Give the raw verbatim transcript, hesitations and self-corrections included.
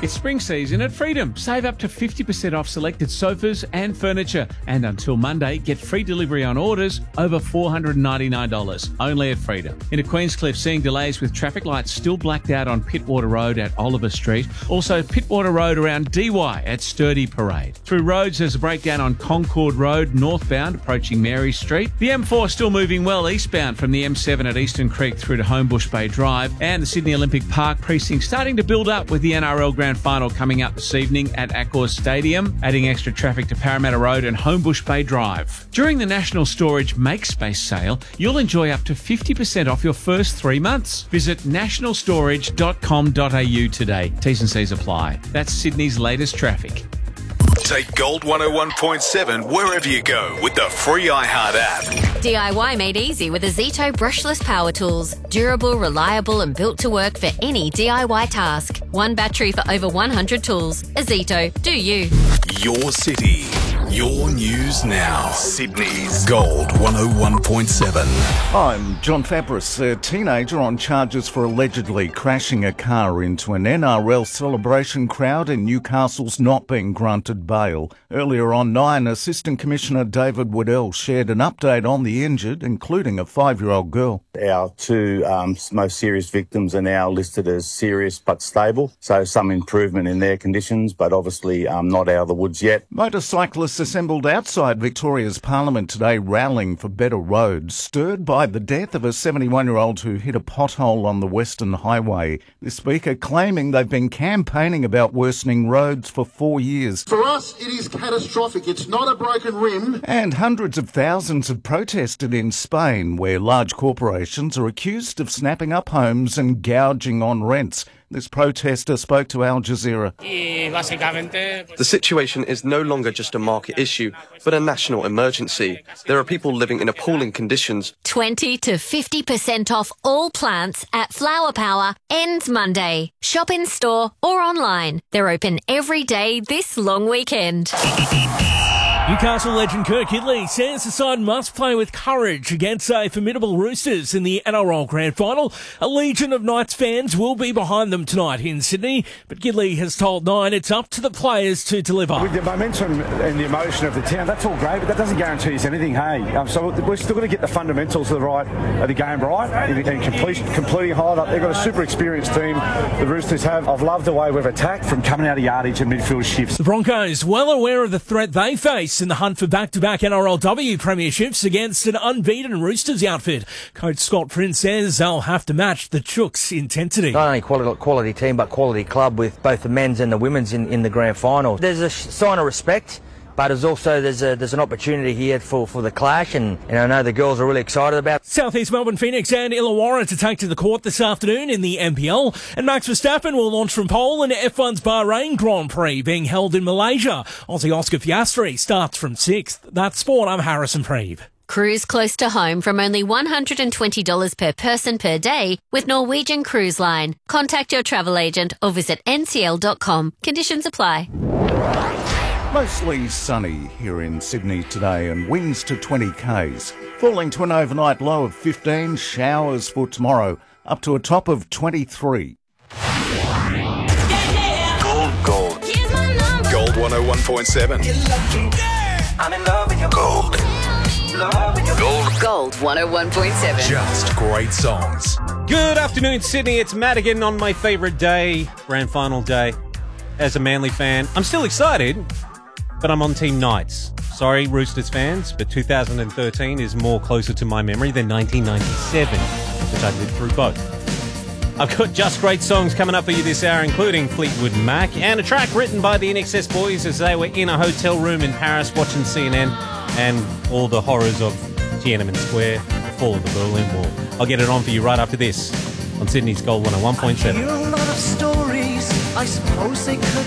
It's spring season at Freedom. Save up to fifty percent off selected sofas and furniture. And until Monday, get free delivery on orders over four hundred ninety-nine dollars. Only at Freedom. Into Queenscliff, seeing delays with traffic lights still blacked out on Pittwater Road at Oliver Street. Also, Pittwater Road around D Y at Sturdy Parade. Through roads, there's a breakdown on Concord Road, northbound, approaching Mary Street. The M four still moving well eastbound from the M seven at Eastern Creek through to Homebush Bay Drive. And the Sydney Olympic Park precinct starting to build up with the N R L Grand Final coming up this evening at Accor Stadium, adding extra traffic to Parramatta Road and Homebush Bay Drive. During the National Storage Make Space sale, you'll enjoy up to fifty percent off your first three months. Visit national storage dot com dot a u today. T's and C's apply. That's Sydney's latest traffic. Take Gold one oh one point seven wherever you go with the free iHeart app. D I Y made easy with Azito brushless power tools. Durable, reliable and built to work for any D I Y task. One battery for over one hundred tools. Azito, do you. Your city, your news now. Sydney's Gold one oh one point seven. I'm John Fabris, a teenager on charges for allegedly crashing a car into an N R L celebration crowd in Newcastle's not being granted bail. Earlier on nine, Assistant Commissioner David Waddell shared an update on the injured, including a five-year-old girl. Our two um, most serious victims are now listed as serious but stable, so some improvement in their conditions, but obviously um, not out of the woods yet. Motorcyclists assembled outside Victoria's Parliament today rallying for better roads, stirred by the death of a seventy-one-year-old who hit a pothole on the Western Highway. The Speaker claiming they've been campaigning about worsening roads for four years. For us, it is catastrophic. It's not a broken rim. And hundreds of thousands have protested in Spain, where large corporations are accused of snapping up homes and gouging on rents. This protester spoke to Al Jazeera. The situation is no longer just a market issue, but a national emergency. There are people living in appalling conditions. twenty to fifty percent off all plants at Flower Power ends Monday. Shop in store or online. They're open every day this long weekend. Newcastle legend Kurt Kidley says the side must play with courage against a formidable Roosters in the N R L Grand Final. A legion of Knights fans will be behind them tonight in Sydney, but Kidley has told Nine it's up to the players to deliver. With the momentum and the emotion of the town, that's all great, but that doesn't guarantee us anything, hey? Um, so we're still going to get the fundamentals of the right of the game right, and, and completion, completing hard up. They've got a super experienced team, the Roosters have. I've loved the way we've attacked from coming out of yardage and midfield shifts. The Broncos, well aware of the threat they face in the hunt for back-to-back N R L W premierships against an unbeaten Roosters outfit. Coach Scott Prince says they'll have to match the Chooks' intensity. Not only quality, quality team, but quality club with both the men's and the women's in, in the grand final. There's a sign of respect, but there's also there's a, there's an opportunity here for, for the clash, and, and I know the girls are really excited about it. South East Melbourne Phoenix and Illawarra to take to the court this afternoon in the N P L, and Max Verstappen will launch from pole in F one's Bahrain Grand Prix being held in Malaysia. Aussie Oscar Piastri starts from sixth. That's sport. I'm Harrison Preeve. Cruise close to home from only one hundred twenty dollars per person per day with Norwegian Cruise Line. Contact your travel agent or visit n c l dot com. Conditions apply. Mostly sunny here in Sydney today and winds to twenty k's. Falling to an overnight low of fifteen, showers for tomorrow, up to a top of twenty-three. Gold, gold. Gold one oh one point seven. I'm in love with your Gold. Gold. Gold one oh one point seven. Just great songs. Good afternoon, Sydney. It's Madigan on my favourite day, grand final day. As a Manly fan, I'm still excited, but I'm on Team Knights. Sorry, Roosters fans, but two thousand thirteen is more closer to my memory than nineteen ninety-seven, which I lived through both. I've got just great songs coming up for you this hour, including Fleetwood Mac, and a track written by the I N X S boys as they were in a hotel room in Paris watching C N N and all the horrors of Tiananmen Square, the fall of the Berlin Wall. I'll get it on for you right after this on Sydney's Gold one oh one point seven. I hear a lot of stories, I suppose they could